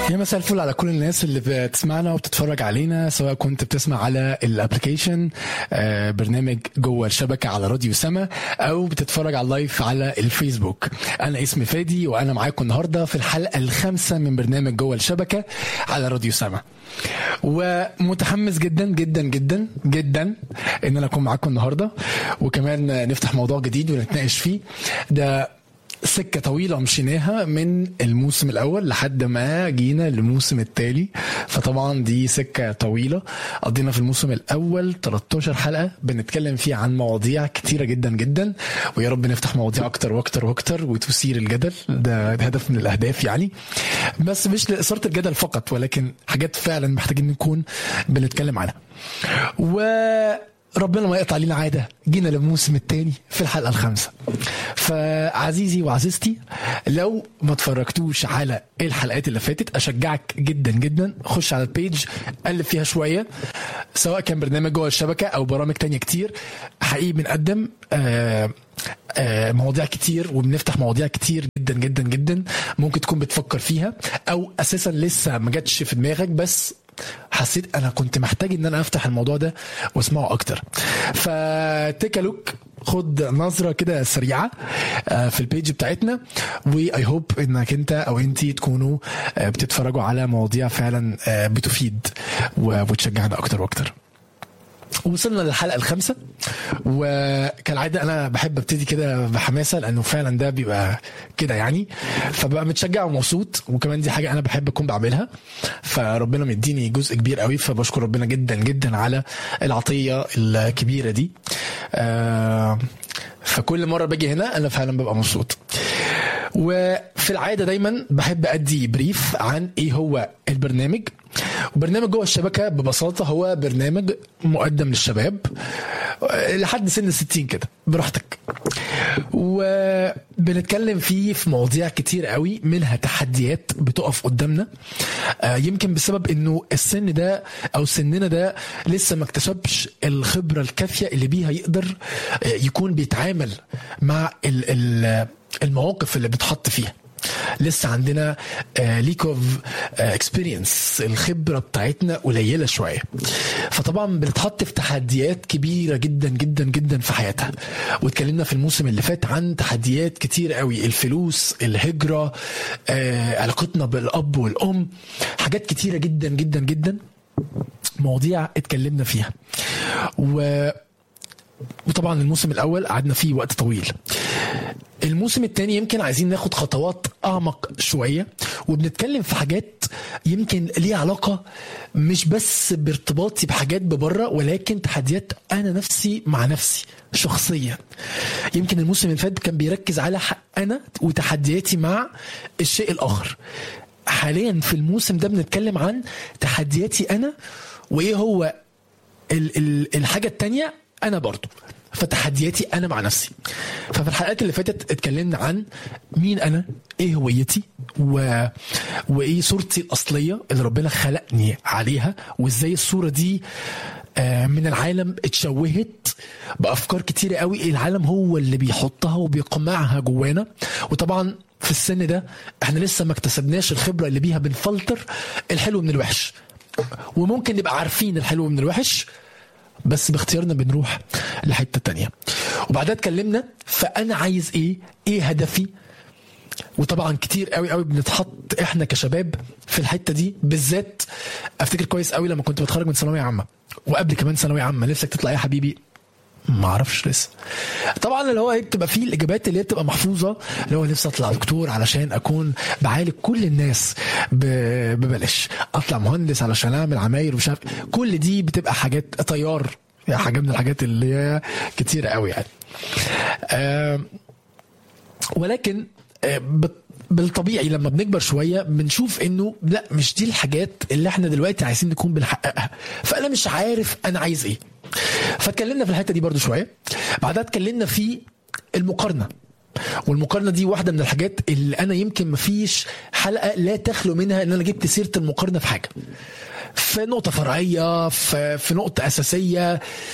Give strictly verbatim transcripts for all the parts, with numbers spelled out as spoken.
يا مساء الفل على كل الناس اللي بتسمعنا وبتتفرج علينا، سواء كنت بتسمع على الابليكيشن برنامج جوه الشبكة على راديو سما او بتتفرج على اللايف على الفيسبوك. انا اسمي فادي وانا معاكم النهاردة في الحلقة الخامسة من برنامج جوه الشبكة على راديو سما، ومتحمس جدا جدا جدا جدا ان انا اكون معاكم النهاردة وكمان نفتح موضوع جديد ونتناقش فيه. ده سكة طويلة مشيناها من الموسم الأول لحد ما جينا للموسم التالي، فطبعا دي سكة طويلة. قضينا في الموسم الأول ثلاثة عشر حلقة بنتكلم فيه عن مواضيع كتيرة جدا جدا، ويا رب نفتح مواضيع أكتر وأكتر وأكتر وتثير الجدل. ده هدف من الأهداف يعني، بس مش لإثارة الجدل فقط، ولكن حاجات فعلا محتاجين نكون بنتكلم عنها. و ربنا ما يقطع علينا عادة، جينا للموسم الثاني في الحلقة الخامسة. فعزيزي وعزيزتي، لو ما تفرجتوش على الحلقات اللي فاتت أشجعك جدا جدا خش على البيج قلب فيها شوية، سواء كان برنامج جوه الشبكة أو برامج تانية كتير. حقيقي بنقدم آه آه مواضيع كتير وبنفتح مواضيع كتير جدا جدا جدا ممكن تكون بتفكر فيها أو أساسا لسه ما جاتش في دماغك، بس حسيت انا كنت محتاج ان انا افتح الموضوع ده واسمعه اكتر. فتكلوك خد نظرة كده سريعة في البيج بتاعتنا، واي هوب انك انت او انتي تكونوا بتتفرجوا على مواضيع فعلا بتفيد وتشجعنا اكتر واكتر. وصلنا للحلقة الخامسة، وكالعادة أنا بحب ابتدي كده بحماسة لأنه فعلا ده بيبقى كده يعني، فبقى متشجع ومبسوط، وكمان دي حاجة أنا بحب أكون بعملها، فربنا مديني جزء كبير قوي، فبشكر ربنا جدا جدا على العطية الكبيرة دي. آه فكل مرة باجي هنا أنا فعلا ببقى مبسوط. وفي العادة دايما بحب أدي بريف عن إيه هو البرنامج. وبرنامج جوه الشبكة ببساطة هو برنامج مقدم للشباب لحد سن الستين كده براحتك، وبنتكلم فيه في مواضيع كتير قوي، منها تحديات بتقف قدامنا يمكن بسبب انه السن ده او سننا ده لسه ما اكتسبش الخبرة الكافية اللي بيها يقدر يكون بيتعامل مع المواقف اللي بتحط فيها. لسه عندنا ليك اوف اكسبيرينس، الخبره بتاعتنا قليله شويه، فطبعا بنتحط في تحديات كبيره جدا جدا جدا في حياتها. واتكلمنا في الموسم اللي فات عن تحديات كتير قوي، الفلوس، الهجره، علاقتنا بالاب والام، حاجات كتيره جدا جدا جدا مواضيع اتكلمنا فيها. و وطبعا الموسم الاول قعدنا فيه وقت طويل. الموسم الثاني يمكن عايزين ناخد خطوات اعمق شويه، وبنتكلم في حاجات يمكن ليها علاقه مش بس بارتباطي بحاجات ببره، ولكن تحديات انا نفسي مع نفسي شخصيا. يمكن الموسم اللي فات كان بيركز على انا وتحدياتي مع الشيء الاخر. حاليا في الموسم ده بنتكلم عن تحدياتي انا وايه هو ال- ال- الحاجه الثانيه انا برضو، فتحدياتي انا مع نفسي. ففي الحلقات اللي فاتت اتكلمنا عن مين انا، ايه هويتي، و... وايه صورتي الاصليه اللي ربنا خلقني عليها، وازاي الصوره دي من العالم اتشوهت بافكار كتيره قوي العالم هو اللي بيحطها وبيقمعها جوانا. وطبعا في السن ده احنا لسه ما اكتسبناش الخبره اللي بيها بنفلتر الحلو من الوحش، وممكن نبقى عارفين الحلو من الوحش بس باختيارنا بنروح لحتة تانية. وبعدها اتكلمنا فأنا عايز ايه، ايه هدفي. وطبعا كتير قوي قوي بنتحط احنا كشباب في الحتة دي بالذات. افتكر كويس قوي لما كنت بتخرج من ثانوية عامة، وقبل كمان ثانوية عامة، نفسك تطلع ايه يا حبيبي؟ ما اعرفش لسه. طبعا اللي هو هيك بتبقى فيه الاجابات اللي هي بتبقى محفوظه، اللي هو نفسي اطلع دكتور علشان اكون بعالج كل الناس ببلاش، اطلع مهندس علشان اعمل عماير ومش عارف. كل دي بتبقى حاجات طيار، يعني حاجه من الحاجات اللي هي كتيره قوي يعني. أه ولكن أه بالطبيعي لما بنكبر شوية بنشوف انه لا، مش دي الحاجات اللي احنا دلوقتي عايزين نكون بنحققها، فانا مش عارف انا عايز ايه. فاتكلمنا في الحتة دي برضو شوية. بعدها اتكلمنا في المقارنة، والمقارنة دي واحدة من الحاجات اللي انا يمكن مفيش حلقة لا تخلو منها ان انا جبت سيرة المقارنة في حاجة، في نقطة فرعية، في, في نقطة اساسية،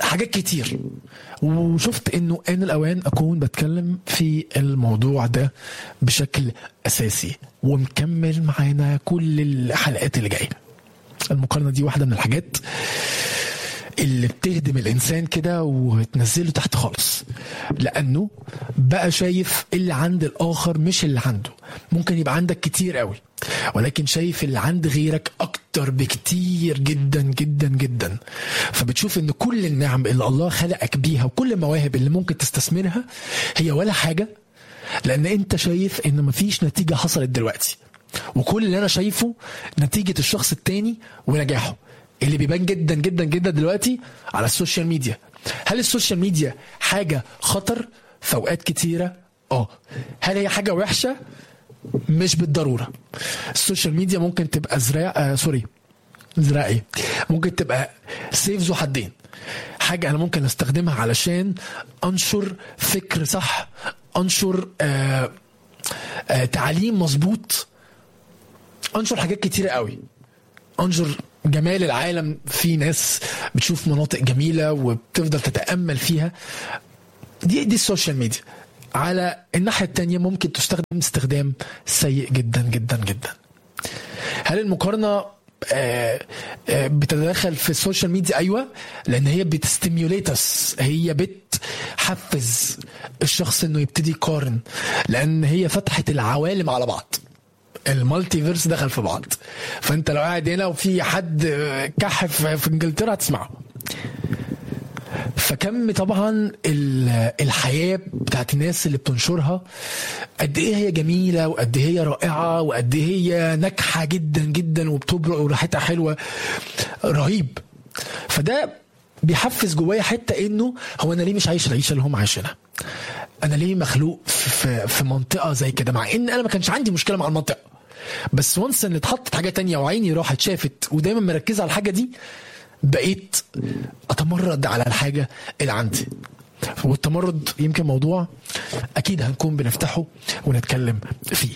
حاجات كتير، وشفت انه ان الاوان اكون بتكلم في الموضوع ده بشكل اساسي ومكمل معانا كل الحلقات اللي جايه. المقارنه دي واحده من الحاجات اللي بتهدم الانسان كده وتنزله تحت خالص، لانه بقى شايف اللي عند الاخر مش اللي عنده. ممكن يبقى عندك كتير قوي، ولكن شايف اللي عند غيرك اكتر بكتير جدا جدا جدا. فبتشوف ان كل النعم اللي الله خلقك بيها وكل المواهب اللي ممكن تستثمرها هي ولا حاجة، لان انت شايف ان مفيش نتيجة حصلت دلوقتي، وكل اللي انا شايفه نتيجة الشخص التاني ونجاحه اللي بيبان جدا جدا جدا دلوقتي على السوشيال ميديا. هل السوشيال ميديا حاجة خطر في اوقات كتيرة؟ اه. هل هي حاجة وحشة؟ مش بالضرورة. السوشيال ميديا ممكن تبقى زراع آه سوري زراعي ممكن تبقى سيف ذو حدين. حاجة أنا ممكن أستخدمها علشان أنشر فكر صح، أنشر آه آه تعليم مظبوط، أنشر حاجات كتيرة قوي، أنشر جمال العالم. في ناس بتشوف مناطق جميلة وبتفضل تتأمل فيها. دي دي السوشيال ميديا. على الناحية التانية ممكن تستخدم استخدام سيء جدا جدا جدا. هل المقارنة آه آه بتتدخل في السوشيال ميديا؟ أيوة، لأن هي بتستيميوليتس، هي بتحفز الشخص إنه يبتدي يقارن، لأن هي فتحت العوالم على بعض. المالتي فيرس دخل في بعض. فأنت لو قاعد هنا وفي حد كحف في إنجلترا هتسمعه. فكم طبعا الحياة بتاعت الناس اللي بتنشرها قد ايه هي جميلة وقد ايه هي رائعة وقد ايه هي ناجحة جدا جدا وبتبرق وريحتها حلوة رهيب. فده بيحفز جوايا حتة انه هو انا ليه مش عايش العيشة اللي هم عايشينها؟ انا ليه مخلوق في, في منطقة زي كده؟ مع ان انا ما كانش عندي مشكلة مع المنطقة، بس وانس ان اتحطت حاجة تانية وعيني راحت شافت ودايما مركزة على الحاجة دي، بقيت اتمرد على الحاجة اللي عندي. والتمرد يمكن موضوع اكيد هنكون بنفتحه ونتكلم فيه.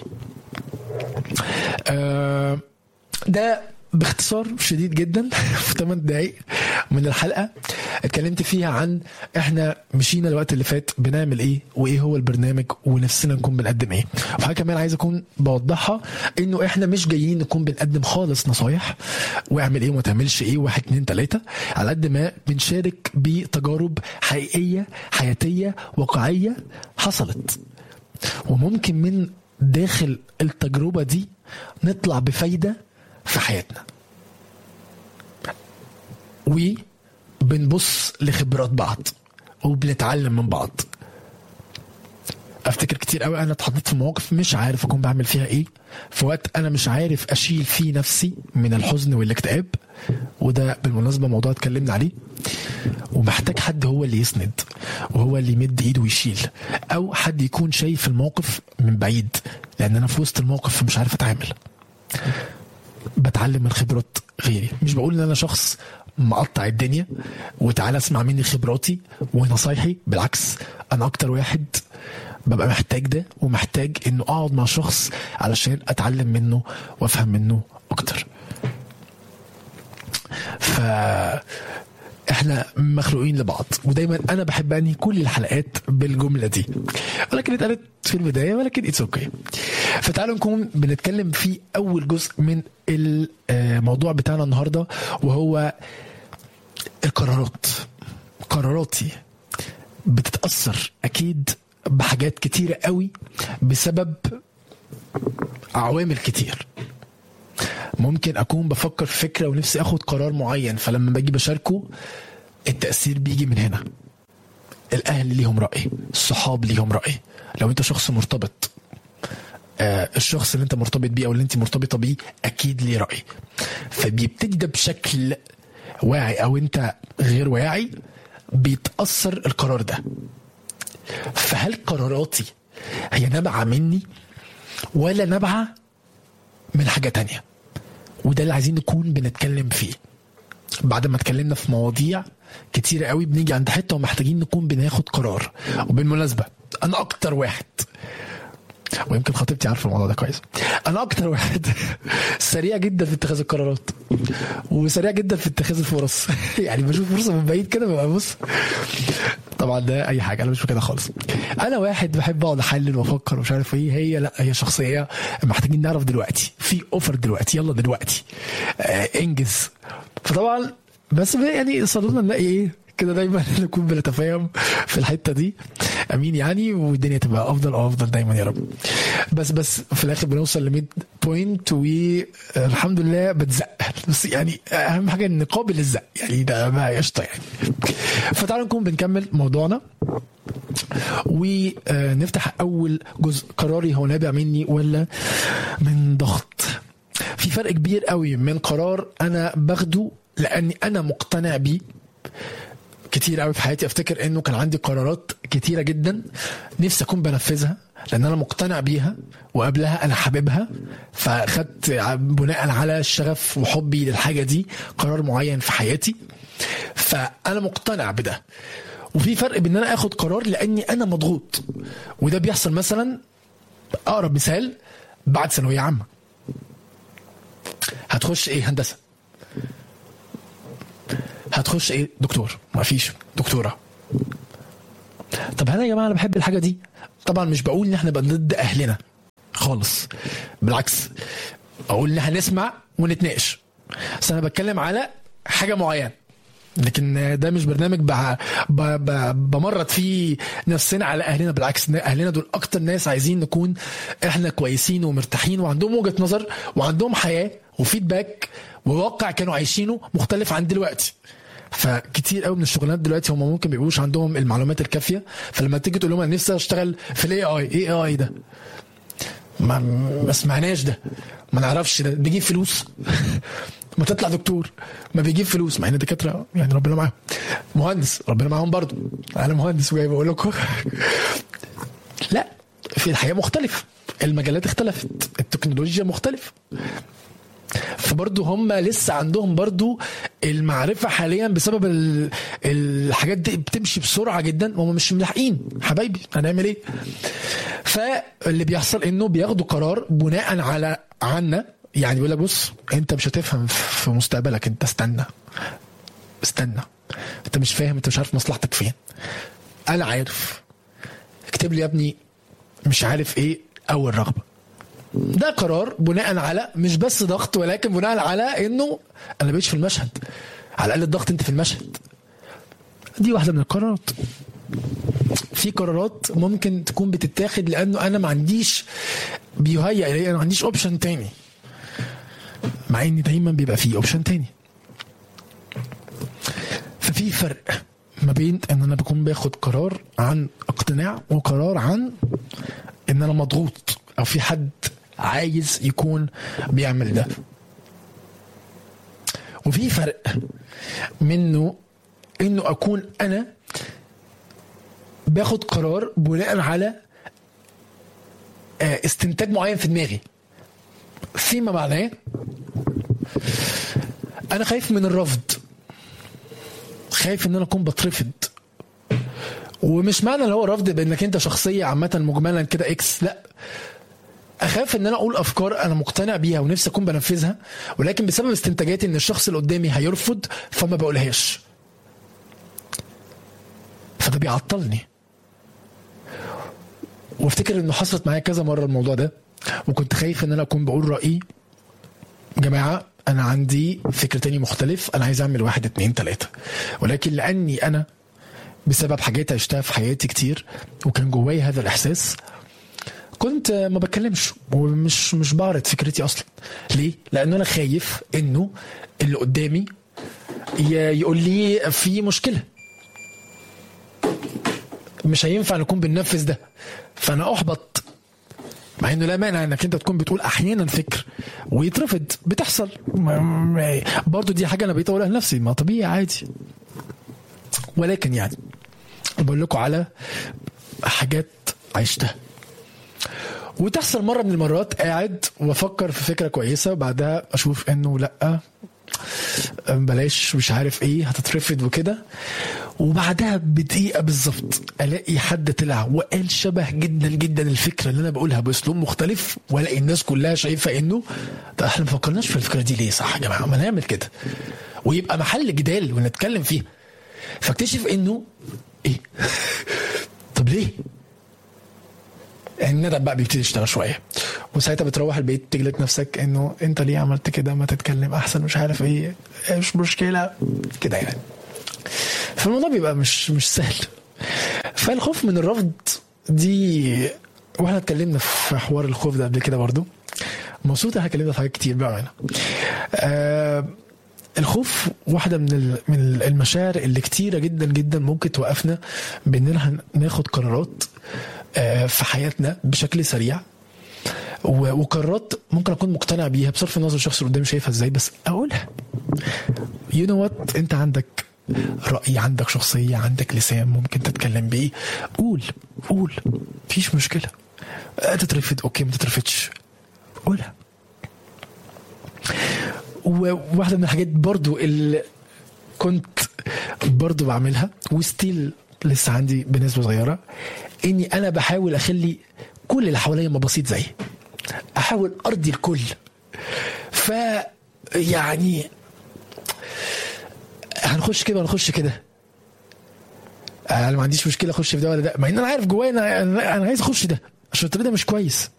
آه ده باختصار شديد جدا في ثمانية دقايق من الحلقة اتكلمت فيها عن احنا مشينا الوقت اللي فات بنعمل ايه وايه هو البرنامج ونفسنا نكون بنقدم ايه. وحاجة كمان عايز اكون بوضحها انه احنا مش جايين نكون بنقدم خالص نصايح واعمل ايه وما تعملش ايه واحد اتنين تلاتة، على قد ما بنشارك بتجارب حقيقية حياتية واقعية حصلت، وممكن من داخل التجربة دي نطلع بفايدة في حياتنا، وبنبص لخبرات بعض وبنتعلم من بعض. افتكر كتير قوي انا اتحطيت في مواقف مش عارف اكون بعمل فيها ايه، في وقت انا مش عارف اشيل فيه نفسي من الحزن والاكتئاب، وده بالمناسبة موضوع اتكلمنا عليه، ومحتاج حد هو اللي يسند وهو اللي يمد ايده ويشيل، او حد يكون شايف الموقف من بعيد، لان انا في وسط الموقف مش عارف اتعامل. بتعلم من خبرات غيري. مش بقول ان انا شخص مقطع الدنيا وتعالى اسمع مني خبراتي ونصايحي، بالعكس انا اكتر واحد ببقى محتاج ده، ومحتاج انه اقعد مع شخص علشان اتعلم منه وافهم منه اكتر. ف احنا مخلوقين لبعض، ودايما انا بحب انهي كل الحلقات بالجمله دي، ولكن اتقالت في البدايه، ولكن اتس اوكي. فتعالوا نكون بنتكلم في اول جزء من الموضوع بتاعنا النهارده، وهو القرارات. قراراتي بتتاثر اكيد بحاجات كتيره قوي بسبب عوامل كتير. ممكن اكون بفكر في فكره ونفسي اخد قرار معين، فلما باجي بشاركه التأثير بيجي من هنا. الاهل ليهم رأي، الصحاب ليهم رأي، لو انت شخص مرتبط آه الشخص اللي انت مرتبط بيه او اللي انت مرتبطة بيه اكيد ليه رأي. فبيبتدي ده بشكل واعي او انت غير واعي بيتأثر القرار ده. فهل قراراتي هي نبعة مني ولا نبعة من حاجة تانية؟ وده اللي عايزين نكون بنتكلم فيه. بعد ما اتكلمنا في مواضيع كتير قوي بنيجي عند حتة ومحتاجين نكون بناخد قرار. وبالمناسبة انا اكتر واحد، ويمكن خطيبتي عارفة الموضوع ده كويس، انا اكتر واحد سريع جدا في اتخاذ القرارات. وسريع جدا في اتخاذ الفرص. يعني بشوف فرصه من بعيد كده ببقى بص. طبعا ده اي حاجه، انا مش كده خالص. انا واحد بحب اقعد احلل وافكر ومش عارف ايه. هي لا، هي شخصيه محتاجين نعرف دلوقتي، في اوفر دلوقتي، يلا دلوقتي آه انجز. فطبعا بس يعني صرنا نلاقي ايه كده دايما نكون بنتفاهم في الحته دي. امين يعني، والدنيا تبقى افضل او افضل دايما يا رب. بس بس في الاخر بنوصل لميد بوينت والحمد لله بتزق. بس يعني اهم حاجه ان قابل للزق، يعني ده بقى قشطه يعني. فتعالوا نكون بنكمل موضوعنا ونفتح اول جزء. قراري هو نابع مني ولا من ضغط؟ في فرق كبير قوي من قرار انا باخده لاني انا مقتنع بيه. كتير قوي في حياتي افتكر انه كان عندي قرارات كتيره جدا نفسي اكون بنفذها لان انا مقتنع بيها، وقبلها انا حاببها، فاخدت بناء على الشغف وحبي للحاجه دي قرار معين في حياتي، فانا مقتنع بده. وفي فرق بين ان انا اخد قرار لاني انا مضغوط، وده بيحصل مثلا اقرب مثال بعد ثانويه عامه. هتخش ايه؟ هندسه. هتخش ايه؟ دكتور. ما فيش دكتوره. طب هل يا جماعه انا بحب الحاجه دي؟ طبعا مش بقول ان احنا بقى ضد اهلنا خالص، بالعكس اقول ان احنا نسمع ونتناقش، بس انا بتكلم على حاجه معينه. لكن ده مش برنامج ب... ب... ب... بمرض فيه نفسنا على اهلنا. بالعكس، اهلنا دول اكتر ناس عايزين نكون احنا كويسين ومرتاحين، وعندهم وجهه نظر وعندهم حياه وفيدباك وواقع كانوا عايشينه مختلف عن دلوقتي. فكتير قوي من الشغلانات دلوقتي هم ممكن بيبقوش عندهم المعلومات الكافيه، فلما تيجي تقول لهم انا نفسي اشتغل في الاي اي، ايه اي اي ده؟ ما ما سمعناش ده، ما نعرفش ده بيجيب فلوس. ما تطلع دكتور ما بيجيب فلوس، مع ان الدكاتره يعني ربنا معاهم. مهندس ربنا معاهم برضو، انا مهندس وجاي بقول لكم لا، في الحياه مختلف، المجالات اختلفت، التكنولوجيا مختلف، فبرضو هم لسه عندهم برضو المعرفة حاليا بسبب الحاجات دي بتمشي بسرعة جدا، وهم مش ملاحقين. حبايبي هنعمل ايه؟ فاللي بيحصل انه بياخدوا قرار بناء على عنا، يعني بيقول لك بص انت مش هتفهم في مستقبلك، انت استنى استنى، انت مش فاهم، انت مش عارف مصلحتك فين، انا عارف، اكتب لي يا ابني مش عارف ايه اول رغبة. ده قرار بناء على مش بس ضغط، ولكن بناء على انه انا بقيتش في المشهد، على الاقل الضغط انت في المشهد. دي واحده من القرارات. في قرارات ممكن تكون بتتاخد لانه انا ما عنديش بيهيأ الي، انا ما عنديش اوبشن تاني، مع ان دايما بيبقى فيه اوبشن تاني. ففي فرق ما بين ان انا بكون باخد قرار عن اقتناع وقرار عن ان انا مضغوط او في حد عايز يكون بيعمل ده. وفي فرق منه انه اكون انا باخد قرار بناء على استنتاج معين في دماغي، فيما معناه انا خايف من الرفض، خايف ان انا اكون بترفض. ومش معنى اللي هو رفض بانك انت شخصيه عامه مجملا كده اكس، لا، اخاف ان انا اقول افكار انا مقتنع بيها ونفسي اكون بنفذها، ولكن بسبب استنتاجاتي ان الشخص اللي قدامي هيرفض فما بقولهاش، فده بيعطلني. وافتكر انه حصلت معايا كذا مره الموضوع ده، وكنت خايف ان انا اكون بقول رايي جماعه انا عندي فكر تاني مختلف، انا عايز اعمل واحد اتنين تلاته، ولكن لاني انا بسبب حاجات عشتها في حياتي كتير وكان جواي هذا الاحساس، كنت ما بتكلمش ومش مش بعرض فكرتي اصلا. ليه؟ لانه انا خايف انه اللي قدامي يقول لي في مشكله، مش هينفع نكون بننفذ ده، فانا احبط. مع انه لا مانع انك انت تكون بتقول احيانا فكر ويترفض، بتحصل برضو، دي حاجه انا بقيت اقولها لنفسي، ما طبيعي عادي. ولكن يعني بقول لكم على حاجات عشتها، وتحصل مره من المرات قاعد وافكر في فكره كويسه وبعدها اشوف انه لا بلاش مش عارف ايه هتترفض وكده. وبعدها بدقيقه بالظبط الاقي حد طلع وقال شبه جدا جدا الفكره اللي انا بقولها باسلوب مختلف، والاقي الناس كلها شايفه انه طب احنا ما فكرناش في الفكره دي ليه؟ صح يا جماعه ما نعمل كده، ويبقى محل جدال ونتكلم فيها. فاكتشف انه ايه طب ليه؟ يعني الندم بقى بيبتدي يشتغل شويه، وساعتها بتروح البيت تجلد نفسك انه انت ليه عملت كده، ما تتكلم احسن، مش عارف ايه، مش مشكله كده يعني. فالموضوع بيبقى مش مش سهل. فالخوف من الرفض دي، واحنا اتكلمنا في حوار الخوف ده قبل كده برضو، مبسوط احنا اتكلمنا في حاجات كتير بقى معانا. آه الخوف واحدة من من المشاعر اللي كتيرة جدا جدا ممكن توقفنا بأننا ناخد قرارات في حياتنا بشكل سريع، وقرارات ممكن أكون مقتنع بيها بصرف النظر الشخص اللي قدامي شايفها ازاي، بس أقولها. you know what، أنت عندك رأي، عندك شخصية، عندك لسان ممكن تتكلم بيه، قول قول فيش مشكلة. تترفض أوكي، ما تترفضش قولها. وواحدة من الحاجات برضو اللي كنت برضو بعملها وستيل لسه عندي بنسبة صغيرة، اني انا بحاول اخلي كل اللي حواليا ما بسيط زي، احاول ارضي الكل. ف يعني هنخش كده هنخش كده، انا ما عنديش مشكلة اخش في ده ولا ده، مع ان انا عارف جوايا انا انا عايز اخش ده عشان ده مش كويس،